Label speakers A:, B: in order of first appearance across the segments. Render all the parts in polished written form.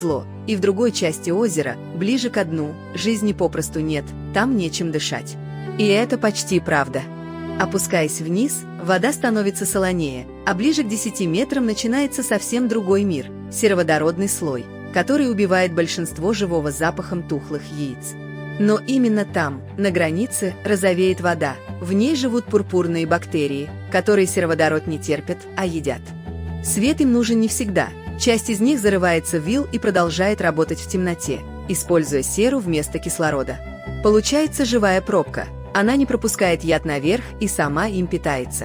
A: зло, и в другой части озера, ближе ко дну, жизни попросту нет, там нечем дышать. И это почти правда. Опускаясь вниз, вода становится солонее, а ближе к 10 метрам начинается совсем другой мир – сероводородный слой, который убивает большинство живого запахом тухлых яиц. Но именно там, на границе, розовеет вода, в ней живут пурпурные бактерии, которые сероводород не терпят, а едят. Свет им нужен не всегда, часть из них зарывается в ил и продолжает работать в темноте, используя серу вместо кислорода. Получается живая пробка. Она не пропускает яд наверх и сама им питается.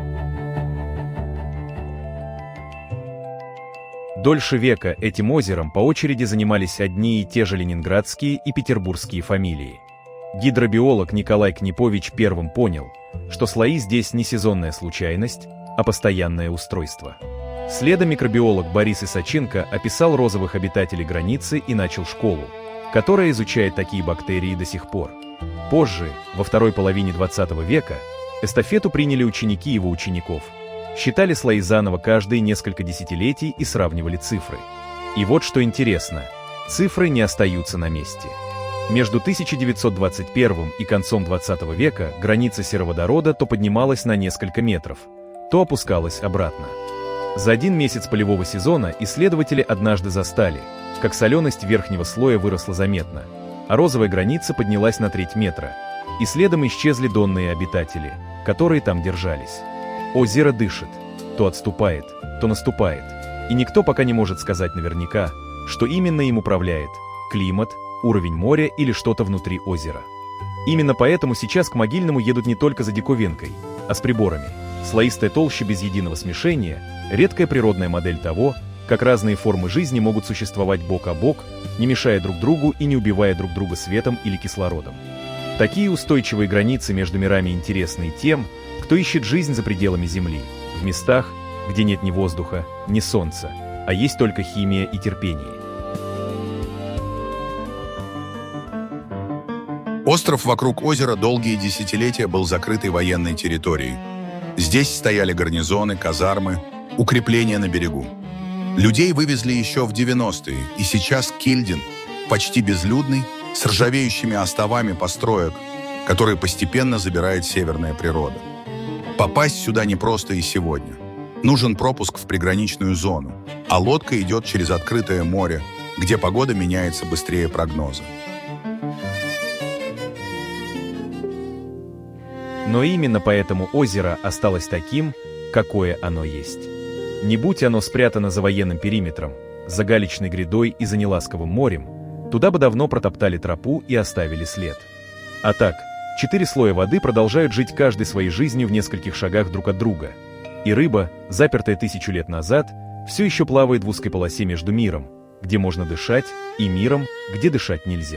B: Дольше века этим озером по очереди занимались одни и те же ленинградские и петербургские фамилии. Гидробиолог Николай Книпович первым понял, что слои здесь не сезонная случайность, а постоянное устройство. Следом микробиолог Борис Исаченко описал розовых обитателей границы и начал школу, которая изучает такие бактерии до сих пор. Позже, во второй половине 20 века, эстафету приняли ученики его учеников, считали слои заново каждые несколько десятилетий и сравнивали цифры. И вот что интересно, цифры не остаются на месте. Между 1921 и концом 20 века граница сероводорода то поднималась на несколько метров, то опускалась обратно. За один месяц полевого сезона исследователи однажды застали, как соленость верхнего слоя выросла заметно, а розовая граница поднялась на треть метра, и следом исчезли донные обитатели, которые там держались. Озеро дышит, то отступает, то наступает, и никто пока не может сказать наверняка, что именно им управляет – климат, уровень моря или что-то внутри озера. Именно поэтому сейчас к Могильному едут не только за диковинкой, а с приборами. Слоистая толща без единого смешения – редкая природная модель того, как разные формы жизни могут существовать бок о бок, не мешая друг другу и не убивая друг друга светом или кислородом. Такие устойчивые границы между мирами интересны тем, кто ищет жизнь за пределами Земли, в местах, где нет ни воздуха, ни солнца, а есть только химия и терпение.
C: Остров вокруг озера долгие десятилетия был закрытой военной территорией. Здесь стояли гарнизоны, казармы, укрепления на берегу. Людей вывезли еще в 90-е, и сейчас Кильдин почти безлюдный, с ржавеющими остовами построек, которые постепенно забирает северная природа. Попасть сюда непросто и сегодня. Нужен пропуск в приграничную зону, а лодка идет через открытое море, где погода меняется быстрее прогноза.
B: Но именно поэтому озеро осталось таким, какое оно есть. Не будь оно спрятано за военным периметром, за галечной грядой и за неласковым морем, туда бы давно протоптали тропу и оставили след. А так, 4 слоя воды продолжают жить каждой своей жизнью в нескольких шагах друг от друга. И рыба, запертая 1000 лет назад, все еще плавает в узкой полосе между миром, где можно дышать, и миром, где дышать нельзя.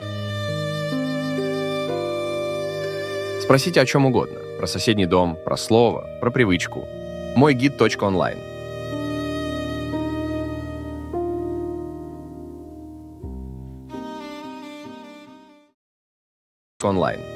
D: Спросите о чем угодно. Про соседний дом, про слово, про привычку. Мойгид.онлайн. Онлайн.